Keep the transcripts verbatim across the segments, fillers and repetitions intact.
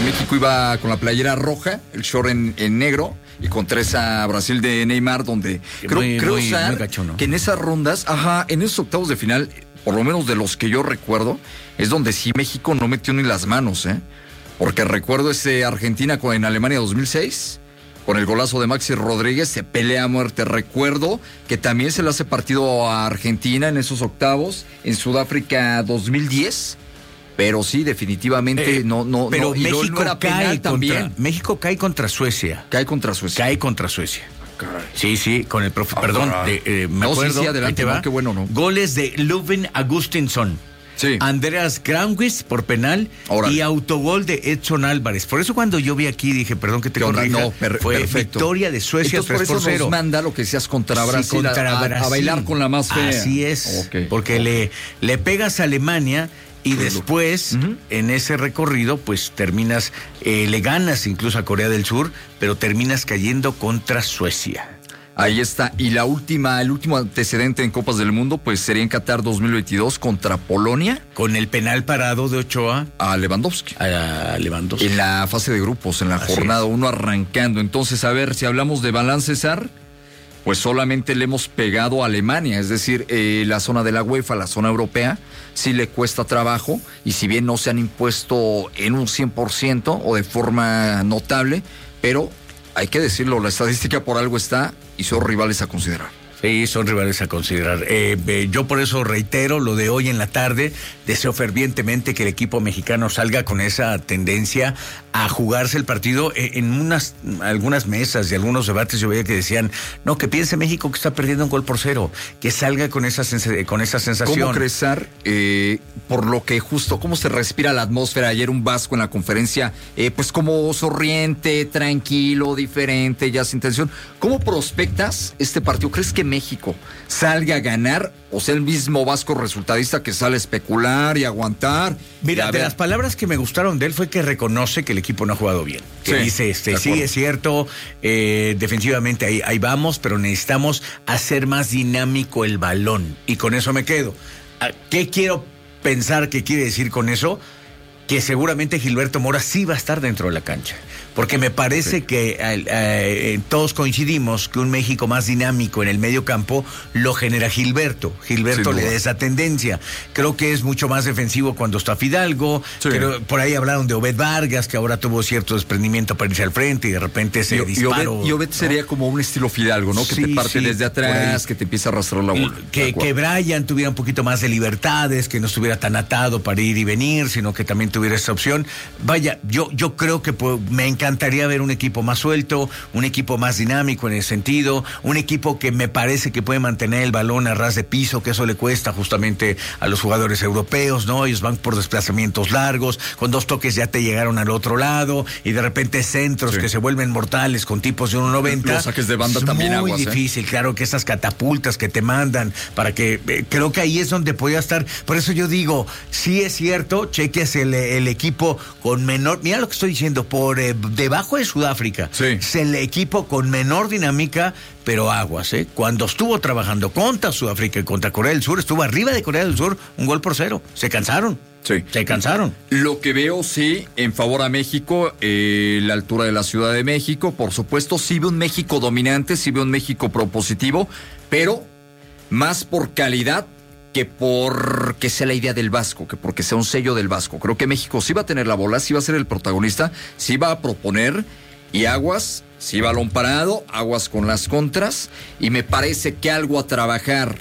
México iba con la playera roja, el short en, en negro, y contra esa Brasil de Neymar, donde creo, muy, creo muy, usar muy gacho, ¿no? que en esas rondas, ajá, en esos octavos de final, por lo menos de los que yo recuerdo, es donde sí México no metió ni las manos, ¿eh? Porque recuerdo ese Argentina con, en Alemania dos mil seis, con el golazo de Maxi Rodríguez, se pelea a muerte. Recuerdo que también se le hace partido a Argentina en esos octavos, en Sudáfrica dos mil diez, pero sí, definitivamente Eh, no, no, pero no, y México no era cae penal contra, también. México cae contra Suecia. Cae contra Suecia. Cae contra Suecia. Caray. Sí, sí, con el profe, Ah, perdón, caray. de, eh, me No, sí, acuerdo. sí, adelante, ahí te va. no, qué bueno, ¿no? Goles de Lubin Augustinsson. Sí. Andreas Granqvist por penal. Órale. Y autogol de Edson Álvarez. Por eso cuando yo vi aquí dije, perdón que te ¿Qué onda? corrija, No, per- fue perfecto. victoria de Suecia Entonces, tres por por eso cero. nos manda lo que decías contra Sí, Brasil, contra a, a- Brasil. a bailar con la más fea. Así es, Ok. porque le, le pegas a Alemania y Claro. después, Ujú. en ese recorrido, pues terminas, eh, le ganas incluso a Corea del Sur, pero terminas cayendo contra Suecia. Ahí está. Y la última, el último antecedente en Copas del Mundo, pues sería en Qatar dos mil veintidós contra Polonia, Con el penal parado de Ochoa a Lewandowski. a Lewandowski. En la fase de grupos, en la Así jornada es. uno arrancando. Entonces, a ver, si hablamos de balance, César, pues solamente le hemos pegado a Alemania. Es decir, eh, la zona de la UEFA, la zona europea, sí le cuesta trabajo. Y si bien no se han impuesto en un cien por ciento o de forma notable, pero hay que decirlo, la estadística por algo está y son rivales a considerar. Sí, son rivales a considerar. Eh, eh, yo por eso reitero lo de hoy en la tarde. Deseo fervientemente que el equipo mexicano salga con esa tendencia a jugarse el partido. Eh, en unas algunas mesas y algunos debates yo veía que decían, no, que piense México que está perdiendo un gol por cero, que salga con esa, sens- con esa sensación. ¿Cómo crecer? Eh, por lo que justo, ¿cómo se respira la atmósfera? Ayer un vasco en la conferencia, eh, pues como sonriente, tranquilo, diferente, ya sin tensión. ¿Cómo prospectas este partido? ¿Crees que México salga a ganar o sea el mismo vasco resultadista que sale a especular y aguantar? Mira, Y a de ver, las palabras que me gustaron de él fue que reconoce que el equipo no ha jugado bien. Que Sí, dice, este, de sí, acuerdo. es cierto, eh, defensivamente ahí, ahí vamos, pero necesitamos hacer más dinámico el balón. Y con eso me quedo. Ah, ¿Qué quiero pensar que quiere decir con eso? Que seguramente Gilberto Mora sí va a estar dentro de la cancha. Porque me parece Sí. que eh, eh, todos coincidimos que un México más dinámico en el medio campo lo genera Gilberto. Gilberto Sin le duda. da esa tendencia. Creo que es mucho más defensivo cuando está Fidalgo. Sí. Creo- por ahí hablaron de Obed Vargas, que ahora tuvo cierto desprendimiento para irse al frente y de repente se Y, y disparó. Obed, y Obed ¿no? sería como un estilo Fidalgo, ¿no? Que Sí, te parte sí, desde por atrás, ahí. que te empieza a arrastrar la bola. De Que, acuerdo. que Brian tuviera un poquito más de libertades, que no estuviera tan atado para ir y venir, sino que también tuviera esa opción. Vaya, yo, yo creo que pues, me encantaría ver un equipo más suelto, un equipo más dinámico en ese sentido, un equipo que me parece que puede mantener el balón a ras de piso, que eso le cuesta justamente a los jugadores europeos, ¿no? Ellos van por desplazamientos largos, con dos toques ya te llegaron al otro lado, y de repente centros Sí. que se vuelven mortales con tipos de uno noventa. Los saques de banda Es también muy aguas, ¿eh? difícil. Claro que esas catapultas que te mandan para que eh, creo que ahí es donde podía estar. Por eso yo digo, sí es cierto, cheques el, el equipo con menor, mira lo que estoy diciendo, por eh, debajo de Sudáfrica, Sí. es el equipo con menor dinámica, pero aguas, ¿eh? Cuando estuvo trabajando contra Sudáfrica y contra Corea del Sur, estuvo arriba de Corea del Sur, un gol por cero. Se cansaron. Sí. Se cansaron. Lo que veo, sí, en favor a México, eh, la altura de la Ciudad de México, por supuesto, sí veo un México dominante, sí veo un México propositivo, pero más por calidad que por que sea la idea del Vasco, que porque sea un sello del Vasco. Creo que México sí va a tener la bola, sí va a ser el protagonista, sí va a proponer, y aguas, sí balón parado, aguas con las contras, y me parece que algo a trabajar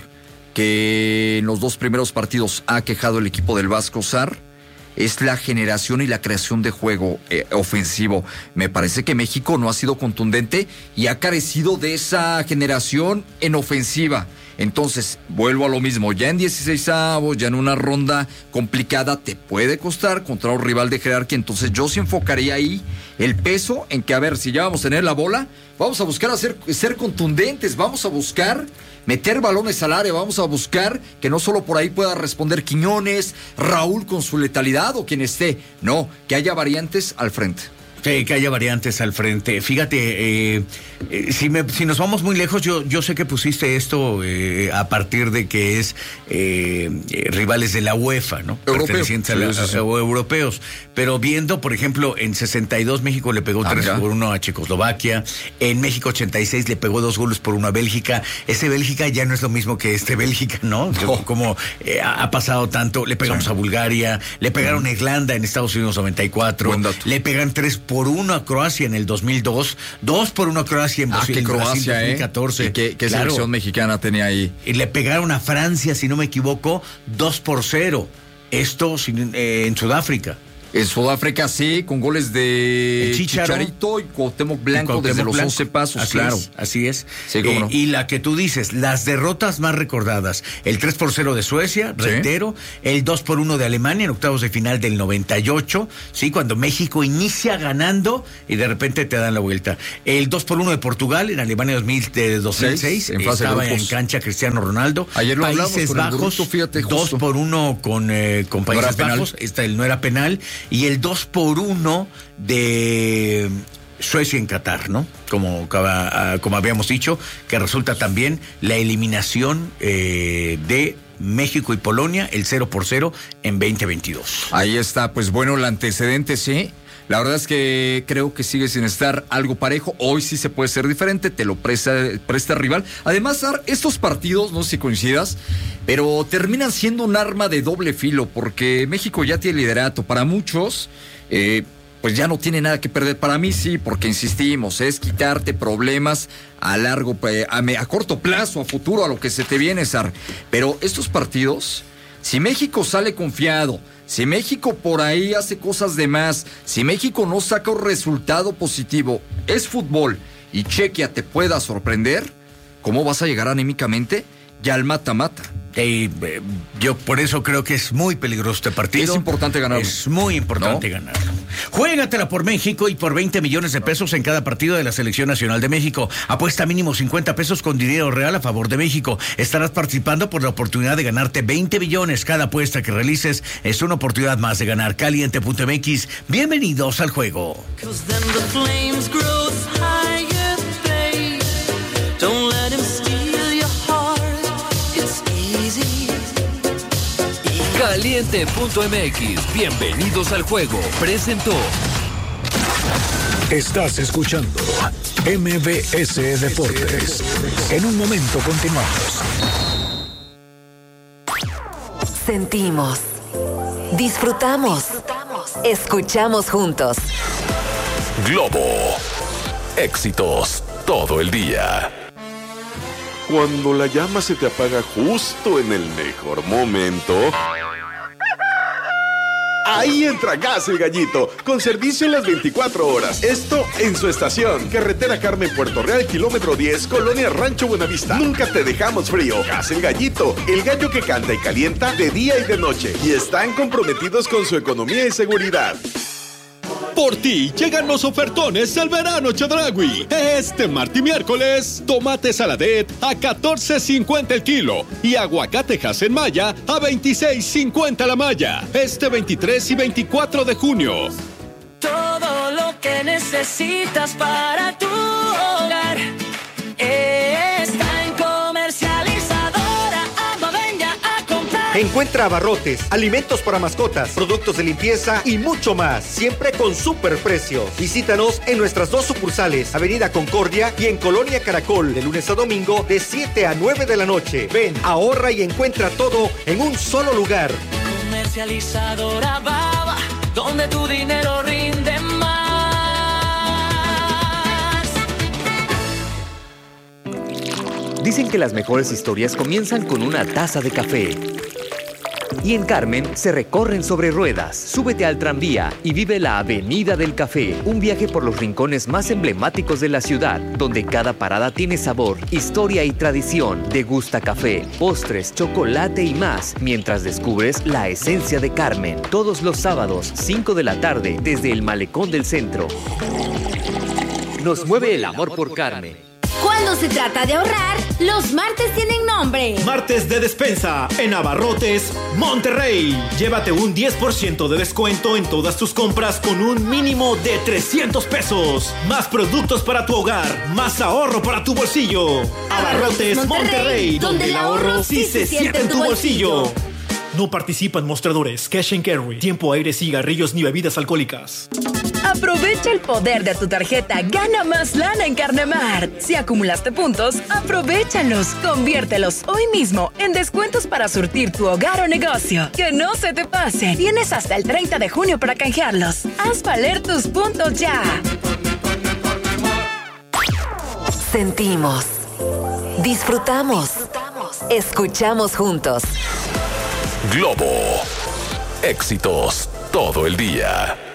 que en los dos primeros partidos ha quejado el equipo del Vasco Sar es la generación y la creación de juego eh, ofensivo. Me parece que México no ha sido contundente y ha carecido de esa generación en ofensiva. Entonces, vuelvo a lo mismo, ya en dieciseisavos, ya en una ronda complicada, te puede costar contra un rival de jerarquía. Entonces, yo sí enfocaría ahí el peso en que, a ver, si ya vamos a tener la bola, vamos a buscar hacer, ser contundentes, vamos a buscar meter balones al área, vamos a buscar que no solo por ahí pueda responder Quiñones, Raúl con su letalidad o quien esté, no, que haya variantes al frente. Sí, que haya variantes al frente. Fíjate, eh, eh, si, me, si nos vamos muy lejos, yo, yo sé que pusiste esto eh, a partir de que es eh, eh, rivales de la UEFA, ¿no? Europeos. Pertenecientes a, la, Sí, sí, sí. a, a europeos. Pero viendo, por ejemplo, en sesenta y dos México le pegó Ah, tres mira. por uno a Checoslovaquia. En México ochenta y seis le pegó dos goles por uno a Bélgica. Ese Bélgica ya no es lo mismo que este Bélgica, ¿no? No. Como eh, ha, ha pasado tanto. Le pegamos Sí. a Bulgaria, le pegaron a Irlanda en Estados Unidos noventa y cuatro. Buen dato. Le pegan tres por uno a Croacia en el dos mil dos, dos por uno a Croacia en, Ah, Brasil, que en Brasil Croacia, dos mil ¿eh? catorce. ¿Y qué, qué Claro. selección mexicana tenía ahí? Y le pegaron a Francia, si no me equivoco, dos por cero. Esto sin- eh, en Sudáfrica. En Sudáfrica sí, con goles de El Chícharo. Chicharito y Cuauhtémoc Blanco Cuauhtémoc desde los Blanco. once pasos, Así claro. es, así es. Sí, cómo Eh, no. Y la que tú dices, las derrotas más recordadas, el tres por cero de Suecia, Sí. reitero, el dos por uno de Alemania en octavos de final del noventa y ocho, sí, cuando México inicia ganando y de repente te dan la vuelta. El dos por uno de Portugal en Alemania dos mil, de dos mil seis, Seis, en fase de estaba en grupos. cancha Cristiano Ronaldo. Ayer lo hablamos Países con el Bajos, Bruto, fíjate, dos justo. por uno con, eh, con No era Países penal. Bajos, esta, el no era penal, y el dos por uno de Suecia en Qatar, ¿no? Como, acaba- como habíamos dicho, que resulta también la eliminación eh, de México y Polonia, el cero por cero en veinte veintidós. Ahí está, pues bueno, el antecedente sí. La verdad es que creo que sigue sin estar algo parejo. Hoy sí se puede ser diferente, te lo presta, presta el rival. Además, Ar, estos partidos, no sé si coincidas, pero terminan siendo un arma de doble filo, porque México ya tiene liderato. Para muchos, eh, pues ya no tiene nada que perder. Para mí sí, porque insistimos, es quitarte problemas a largo, eh, a, me- a corto plazo, a futuro, a lo que se te viene, Sar. Pero estos partidos, si México sale confiado, si México por ahí hace cosas de más, si México no saca un resultado positivo, es fútbol y Chequia te pueda sorprender, ¿cómo vas a llegar anímicamente? Ya al mata-mata. Eh, eh, yo por eso creo que es muy peligroso este partido. Es importante ganarlo. Es muy importante ¿No? ganarlo. Juégatela por México y por veinte millones de pesos en cada partido de la Selección Nacional de México. Apuesta mínimo cincuenta pesos con dinero real a favor de México. Estarás participando por la oportunidad de ganarte veinte millones. Cada apuesta que realices es una oportunidad más de ganar. Caliente punto m x. Bienvenidos al juego. Cause then the flames grow higher, babe. Don't let him steal your heart. It's easy. Caliente punto m x, bienvenidos al juego, presentó. Estás escuchando M B S Deportes. En un momento continuamos. Sentimos, disfrutamos, escuchamos juntos. Globo. Éxitos todo el día. Cuando la llama se te apaga justo en el mejor momento. Ahí entra Gas El Gallito, con servicio en las veinticuatro horas. Esto en su estación. Carretera Carmen, Puerto Real, kilómetro diez, Colonia Rancho Buenavista. Nunca te dejamos frío. Gas El Gallito, el gallo que canta y calienta de día y de noche. Y están comprometidos con su economía y seguridad. Por ti llegan los ofertones del verano Chedraui. Este martes y miércoles, tomate saladet a catorce cincuenta el kilo y aguacate en malla a veintiséis cincuenta la malla. Este veintitrés y veinticuatro de junio. Todo lo que necesitas para tu hogar está en Comercializadora. Ama, ven ya a comprar. Encuentra abarrotes, alimentos para mascotas, productos de limpieza y mucho más, siempre con superprecios. Visítanos en nuestras dos sucursales, Avenida Concordia y en Colonia Caracol, de lunes a domingo de siete a nueve de la noche. Ven, ahorra y encuentra todo en un solo lugar. Comercializadora Baba, donde tu dinero rinde más. Dicen que las mejores historias comienzan con una taza de café. Y en Carmen se recorren sobre ruedas. Súbete al tranvía y vive la Avenida del Café, un viaje por los rincones más emblemáticos de la ciudad, donde cada parada tiene sabor, historia y tradición. Degusta café, postres, chocolate y más, mientras descubres la esencia de Carmen. Todos los sábados, cinco de la tarde, desde el Malecón del Centro. Nos mueve el amor por Carmen. ¿Cuál Cuando se trata de ahorrar, los martes tienen nombre. Martes de despensa en Abarrotes Monterrey. Llévate un diez por ciento de descuento en todas tus compras con un mínimo de trescientos pesos. Más productos para tu hogar, más ahorro para tu bolsillo. Abarrotes Monterrey, Monterrey donde el ahorro sí se siente en tu bolsillo. No participan mostradores, cash and carry, tiempo aire, cigarrillos ni bebidas alcohólicas. Aprovecha el poder de tu tarjeta Gana Más Lana en Carnemart. Si acumulaste puntos, aprovéchalos. Conviértelos hoy mismo en descuentos para surtir tu hogar o negocio. Que no se te pase. Tienes hasta el treinta de junio para canjearlos. Haz valer tus puntos ya. Sentimos. Disfrutamos. Escuchamos juntos. Globo. Éxitos todo el día.